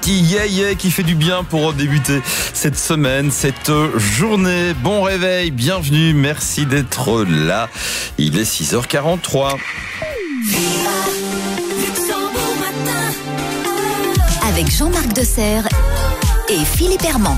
Yeah, qui fait du bien pour débuter cette semaine, cette journée. Bon réveil, bienvenue, merci d'être là. Il est 6h43. Avec Jean-Marc Desserre et Philippe Herman.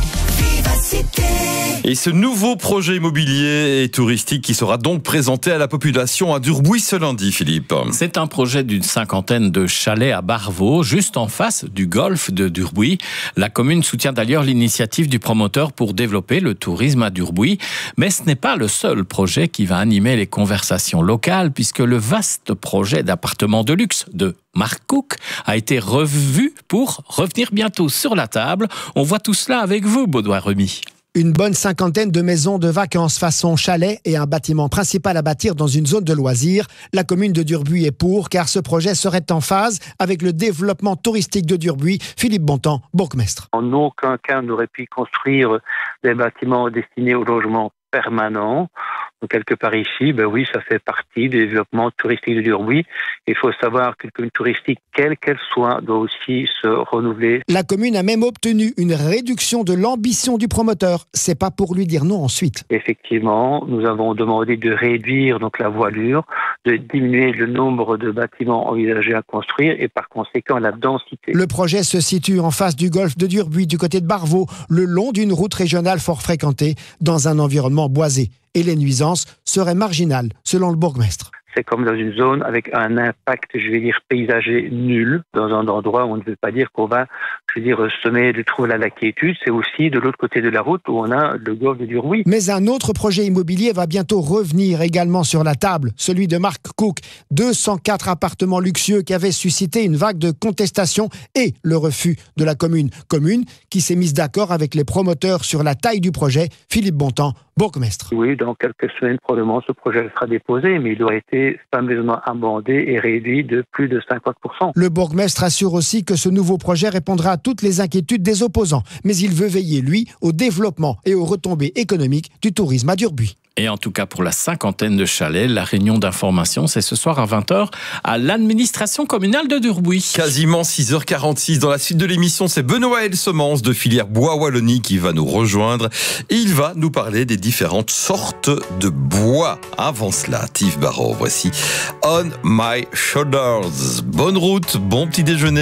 Et ce nouveau projet immobilier et touristique qui sera donc présenté à la population à Durbuy ce lundi, Philippe. C'est un projet d'une 50aine de chalets à Barvaux, juste en face du golfe de Durbuy. La commune soutient d'ailleurs l'initiative du promoteur pour développer le tourisme à Durbuy. Mais ce n'est pas le seul projet qui va animer les conversations locales, puisque le vaste projet d'appartement de luxe de Mark Cook a été revu pour revenir bientôt sur la table. On voit tout cela avec vous, Baudouin Remy. Une bonne 50aine de maisons de vacances façon chalet et un bâtiment principal à bâtir dans une zone de loisirs. La commune de Durbuy est pour, car ce projet serait en phase avec le développement touristique de Durbuy. Philippe Bontemps, bourgmestre. En aucun cas, on n'aurait pu construire des bâtiments destinés au logement permanent. Donc, quelque part ici, oui, ça fait partie du développement touristique de Durbuy. Il faut savoir qu'une commune touristique, quelle qu'elle soit, doit aussi se renouveler. La commune a même obtenu une réduction de l'ambition du promoteur. C'est pas pour lui dire non ensuite. Effectivement, nous avons demandé de réduire donc la voilure, de diminuer le nombre de bâtiments envisagés à construire et par conséquent la densité. Le projet se situe en face du golfe de Durbuy, du côté de Barvaux, le long d'une route régionale fort fréquentée, dans un environnement boisé. Et les nuisances seraient marginales, selon le bourgmestre. C'est comme dans une zone avec un impact, paysager nul, dans un endroit où on ne veut pas dire qu'on va, semer le trouble à la quiétude. C'est aussi de l'autre côté de la route où on a le golfe de Durbuy. Mais un autre projet immobilier va bientôt revenir également sur la table, celui de Mark Cook. 204 appartements luxueux qui avaient suscité une vague de contestation et le refus de la commune. Commune qui s'est mise d'accord avec les promoteurs sur la taille du projet. Philippe Bontemps, bourgmestre. Oui, dans quelques semaines, probablement, ce projet sera déposé, mais il aurait été fameusement amendé et réduit de plus de 50%. Le bourgmestre assure aussi que ce nouveau projet répondra à toutes les inquiétudes des opposants. Mais il veut veiller, lui, au développement et aux retombées économiques du tourisme à Durbuy. Et en tout cas, pour la 50aine de chalets, la réunion d'information, c'est ce soir à 20h à l'administration communale de Durbuy. Quasiment 6h46. Dans la suite de l'émission, c'est Benoît Elsemence de filière Bois Wallonie qui va nous rejoindre. Et il va nous parler des différentes sortes de bois. Avant cela, Tiff Barrault, voici On My Shoulders. Bonne route, bon petit déjeuner.